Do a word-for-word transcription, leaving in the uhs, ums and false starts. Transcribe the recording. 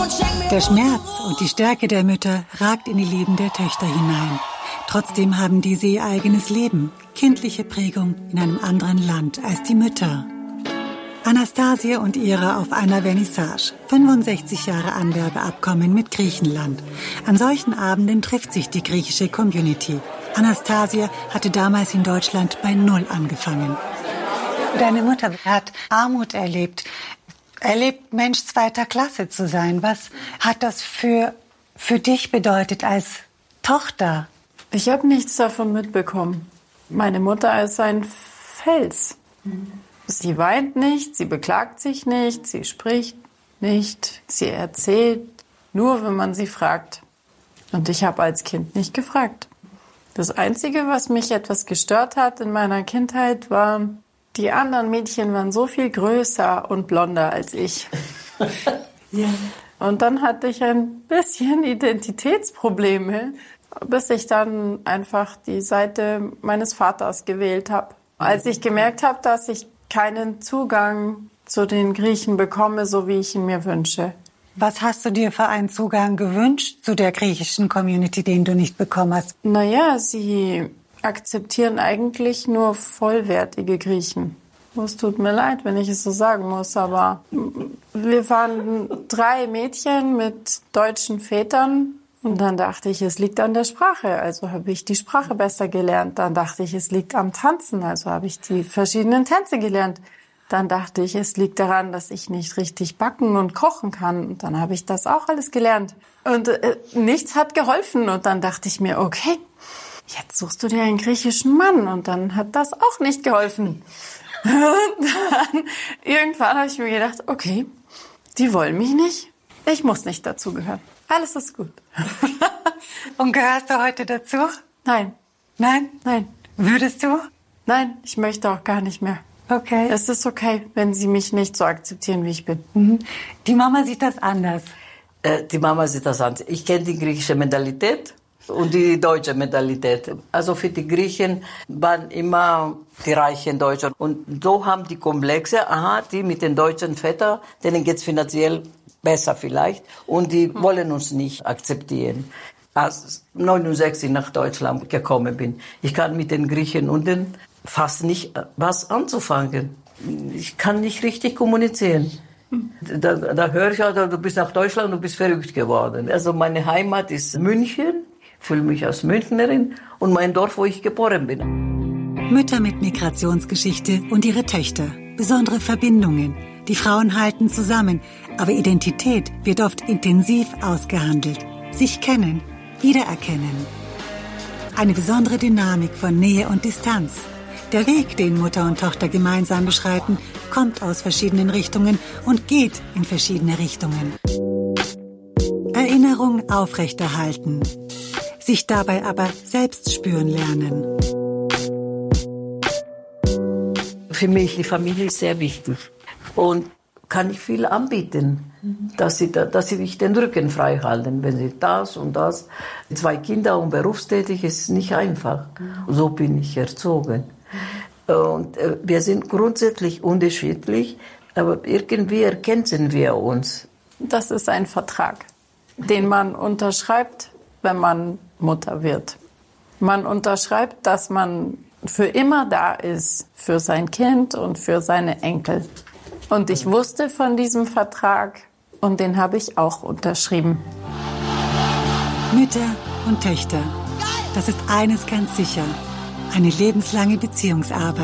Der Schmerz und die Stärke der Mütter ragt in die Leben der Töchter hinein. Trotzdem haben diese ihr eigenes Leben, kindliche Prägung in einem anderen Land als die Mütter. Anastasia und Ira auf einer Vernissage, fünfundsechzig Jahre Anwerbeabkommen mit Griechenland. An solchen Abenden trifft sich die griechische Community. Anastasia hatte damals in Deutschland bei Null angefangen. Deine Mutter hat Armut erlebt, erlebt Mensch zweiter Klasse zu sein. Was hat das für, für dich bedeutet als Tochter? Ich habe nichts davon mitbekommen. Meine Mutter ist ein Fels. Sie weint nicht, sie beklagt sich nicht, sie spricht nicht, sie erzählt nur, wenn man sie fragt. Und ich habe als Kind nicht gefragt. Das Einzige, was mich etwas gestört hat in meiner Kindheit, war, die anderen Mädchen waren so viel größer und blonder als ich. Ja. Und dann hatte ich ein bisschen Identitätsprobleme, bis ich dann einfach die Seite meines Vaters gewählt habe. Als ich gemerkt habe, dass ich keinen Zugang zu den Griechen bekomme, so wie ich ihn mir wünsche. Was hast du dir für einen Zugang gewünscht zu der griechischen Community, den du nicht bekommen hast? Naja, sie akzeptieren eigentlich nur vollwertige Griechen. Es tut mir leid, wenn ich es so sagen muss, aber wir waren drei Mädchen mit deutschen Vätern. Und dann dachte ich, es liegt an der Sprache, also habe ich die Sprache besser gelernt. Dann dachte ich, es liegt am Tanzen, also habe ich die verschiedenen Tänze gelernt. Dann dachte ich, es liegt daran, dass ich nicht richtig backen und kochen kann. Und dann habe ich das auch alles gelernt. Und äh, nichts hat geholfen. Und dann dachte ich mir, okay, jetzt suchst du dir einen griechischen Mann. Und dann hat das auch nicht geholfen. Und dann irgendwann habe ich mir gedacht, okay, die wollen mich nicht. Ich muss nicht dazugehören. Alles ist gut. Und gehörst du heute dazu? Nein. Nein? Nein. Würdest du? Nein, ich möchte auch gar nicht mehr. Okay. Es ist okay, wenn sie mich nicht so akzeptieren, wie ich bin. Mhm. Die Mama sieht das anders. Äh, die Mama sieht das anders. Ich kenne die griechische Mentalität und die deutsche Mentalität. Also für die Griechen waren immer die reichen Deutschen. Und so haben die Komplexe, aha, die mit den deutschen Vätern, denen geht's finanziell besser vielleicht. Und die mhm. wollen uns nicht akzeptieren. Als neunundsechzig nach Deutschland gekommen bin, ich kann mit den Griechen und den fast nicht was anzufangen. Ich kann nicht richtig kommunizieren. Da, da höre ich, also, du bist nach Deutschland, du bist verrückt geworden. Also meine Heimat ist München, ich fühle mich als Münchnerin und mein Dorf, wo ich geboren bin. Mütter mit Migrationsgeschichte und ihre Töchter, besondere Verbindungen. Die Frauen halten zusammen, aber Identität wird oft intensiv ausgehandelt. Sich kennen, wiedererkennen. Eine besondere Dynamik von Nähe und Distanz. Der Weg, den Mutter und Tochter gemeinsam beschreiten, kommt aus verschiedenen Richtungen und geht in verschiedene Richtungen. Erinnerung aufrechterhalten. Sich dabei aber selbst spüren lernen. Für mich, die Familie ist sehr wichtig. Und kann ich viel anbieten, dass sie, dass sie nicht den Rücken frei halten, wenn sie das und das. Zwei Kinder und berufstätig ist nicht einfach. So bin ich erzogen. Und wir sind grundsätzlich unterschiedlich, aber irgendwie ergänzen wir uns. Das ist ein Vertrag, den man unterschreibt, wenn man Mutter wird. Man unterschreibt, dass man für immer da ist, für sein Kind und für seine Enkel. Und ich wusste von diesem Vertrag und den habe ich auch unterschrieben. Mütter und Töchter, das ist eines ganz sicher, eine lebenslange Beziehungsarbeit.